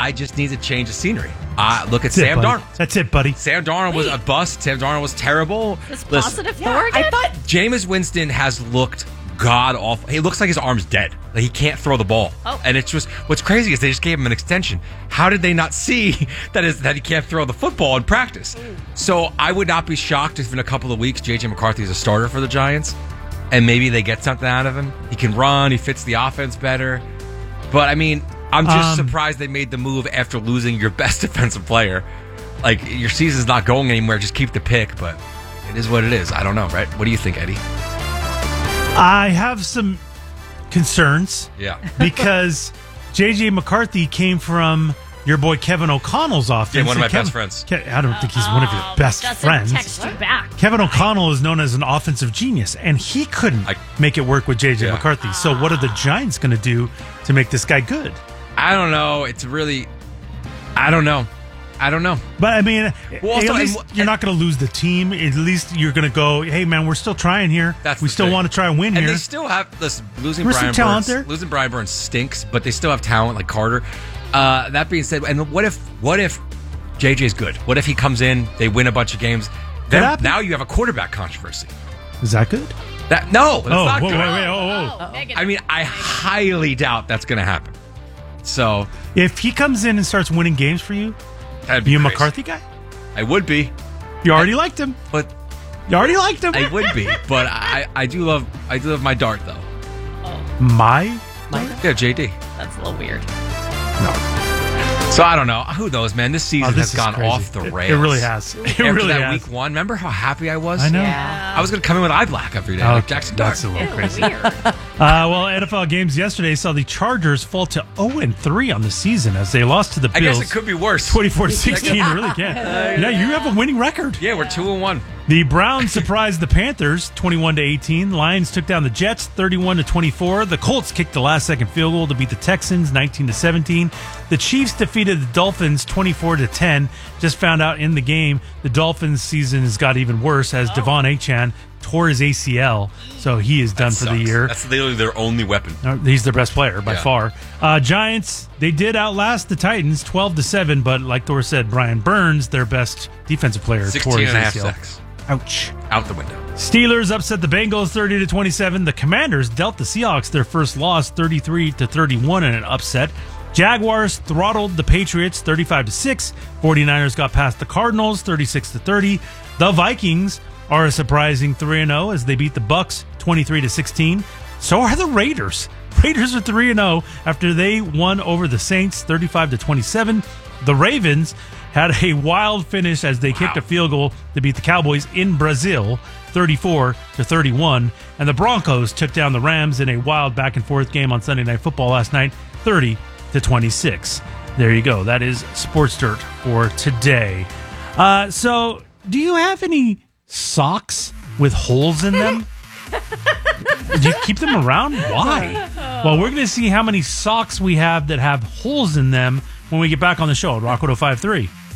I just need to change the scenery. Look at That's it, Sam buddy. Darnold. That's it, buddy. Sam Darnold was a bust. Sam Darnold was terrible. This Listen, positive Thor I again? thought Jameis Winston has looked god awful. He looks like his arm's dead. Like he can't throw the ball. Oh. And it's just what's crazy is they just gave him an extension. How did they not see that he can't throw the football in practice? So I would not be shocked if in a couple of weeks JJ McCarthy is a starter for the Giants, and maybe they get something out of him. He can run. He fits the offense better. But I mean, I'm just surprised they made the move after losing your best defensive player. Like your season's not going anywhere. Just keep the pick. But it is what it is. I don't know, right? What do you think, Eddie? I have some concerns. Yeah. Because J.J. McCarthy came from your boy Kevin O'Connell's offense. Yeah, one of my Kevin- best friends. I don't think he's one of your best doesn't friends. text you back. Kevin O'Connell is known as an offensive genius, and he couldn't make it work with J.J. Yeah. McCarthy. So what are the Giants going to do to make this guy good? I don't know. It's really, I don't know. But I mean, Well, also, at least and- you're not going to lose the team. At least you're going to go, hey man, we're still trying here. That's we the still thing. want to try and win And here. they still have losing There's Brian some talent Burns. there. Losing Brian Burns stinks, but they still have talent like Carter. That being said, and what if JJ's good? What if he comes in, they win a bunch of games? Then happen. now you have a quarterback controversy. Is that good? That's not whoa, good. wait. I mean, I highly doubt that's going to happen. So If he comes in and starts winning games for you, that'd be you a crazy. McCarthy guy? I would be, You already liked him. but You already liked him. I would be. But I do love my dart though. My? Yeah, JD. That's a little weird. So I don't know. Who knows, man? This season this has is gone crazy. off the rails. It really has. It After really that has. week one, remember how happy I was? I know. Yeah. I was going to come in with eye black every day, like Jackson Dart. That's a little crazy. Weird. Well, NFL games yesterday saw the Chargers fall to 0-3 on the season as they lost to the I Bills. guess it could be worse. 24-16. It really can. Yeah, you have a winning record. Yeah, we're 2-1. The Browns surprised the Panthers 21-18. Lions took down the Jets 31-24. The Colts kicked the last-second field goal to beat the Texans 19-17. The Chiefs defeated the Dolphins 24-10. Just found out in the game the Dolphins' season has got even worse as Devon Achane tore his ACL, so he is done for the year. That's literally their only weapon. He's their best player by Yeah. far. Giants, they did outlast the Titans 12-7, but like Thor said, Brian Burns, their best defensive player, 16 tore his and a half ACL. sacks. Ouch. Out the window. Steelers upset the Bengals 30-27. The Commanders dealt the Seahawks their first loss 33-31 in an upset. Jaguars throttled the Patriots 35-6. 49ers got past the Cardinals 36-30. The Vikings are a surprising 3-0 as they beat the Bucks 23-16. So are the Raiders. Raiders are 3-0 after they won over the Saints 35-27. The Ravens had a wild finish as they kicked a field goal to beat the Cowboys in Brazil 34-31. And the Broncos took down the Rams in a wild back and forth game on Sunday Night Football last night 30-26. There you go. That is Sports Dirt for today. So do you have any socks with holes in them? Do you keep them around? Why? Well, we're going to see how many socks we have that have holes in them when we get back on the show at Rock 105.3.